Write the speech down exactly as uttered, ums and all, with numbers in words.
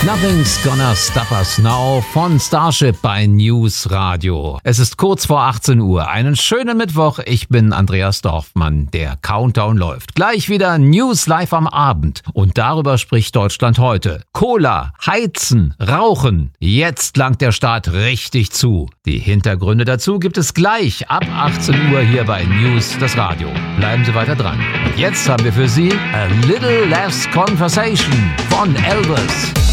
Nothing's Gonna Stop Us Now von Starship bei News Radio. Es ist kurz vor achtzehn Uhr. Einen schönen Mittwoch. Ich bin Andreas Dorfmann. Der Countdown läuft. Gleich wieder News live am Abend. Und darüber spricht Deutschland heute. Cola, Heizen, Rauchen. Jetzt langt der Staat richtig zu. Die Hintergründe dazu gibt es gleich ab achtzehn Uhr hier bei News, das Radio. Bleiben Sie weiter dran. Und jetzt haben wir für Sie A Little Less Conversation von Elvis.